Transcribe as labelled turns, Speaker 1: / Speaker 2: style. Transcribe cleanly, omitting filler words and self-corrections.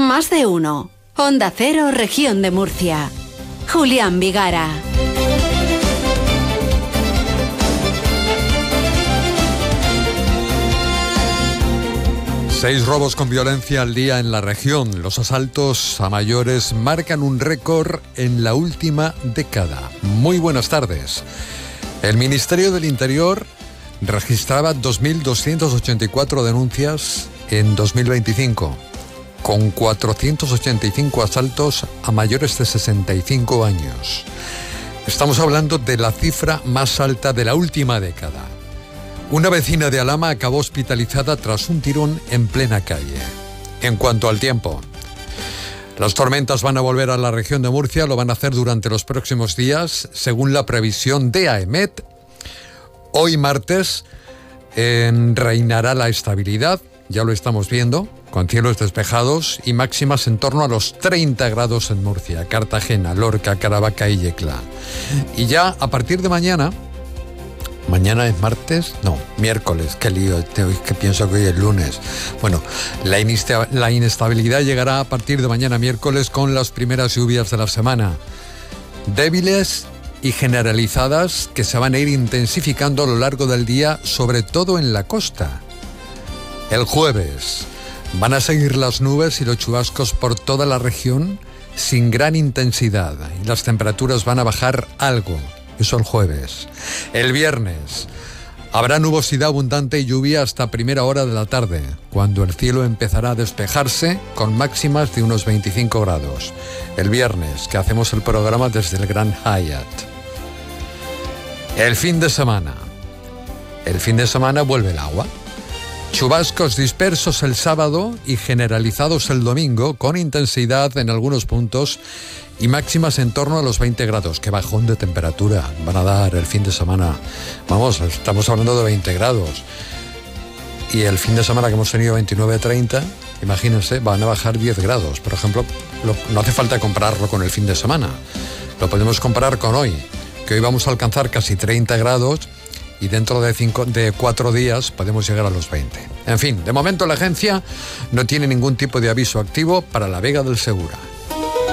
Speaker 1: Más de uno. Onda Cero, Región de Murcia. Julián Vigara.
Speaker 2: Seis robos con violencia al día en la región. Los asaltos a mayores marcan un récord en la última década. Muy buenas tardes. El Ministerio del Interior registraba 2.284 denuncias en 2025, con 485 asaltos a mayores de 65 años. Estamos hablando de la cifra más alta de la última década. Una vecina de Alhama acabó hospitalizada tras un tirón en plena calle. En cuanto al tiempo, las tormentas van a volver a la región de Murcia, lo van a hacer durante los próximos días, según la previsión de AEMET. Hoy martes reinará la estabilidad, ya lo estamos viendo, con cielos despejados y máximas en torno a los 30 grados en Murcia, Cartagena, Lorca, Caravaca y Yecla. Y ya a partir de mañana es martes, no, miércoles, qué lío, que pienso que hoy es lunes. Bueno, la inestabilidad llegará a partir de mañana miércoles con las primeras lluvias de la semana. Débiles y generalizadas que se van a ir intensificando a lo largo del día, sobre todo en la costa. El jueves van a seguir las nubes y los chubascos por toda la región sin gran intensidad y las temperaturas van a bajar algo. Eso el jueves. El viernes habrá nubosidad abundante y lluvia hasta primera hora de la tarde, cuando el cielo empezará a despejarse con máximas de unos 25 grados. El viernes, que hacemos el programa desde el Gran Hyatt. El fin de semana vuelve el agua. Chubascos dispersos el sábado y generalizados el domingo, con intensidad en algunos puntos y máximas en torno a los 20 grados. Qué bajón de temperatura van a dar el fin de semana. Vamos, estamos hablando de 20 grados. Y el fin de semana que hemos tenido 29-30, imagínense, van a bajar 10 grados. Por ejemplo, no hace falta compararlo con el fin de semana. Lo podemos comparar con hoy, que hoy vamos a alcanzar casi 30 grados y dentro de 4 días podemos llegar a los 20. En fin, de momento la agencia no tiene ningún tipo de aviso activo para la Vega del Segura.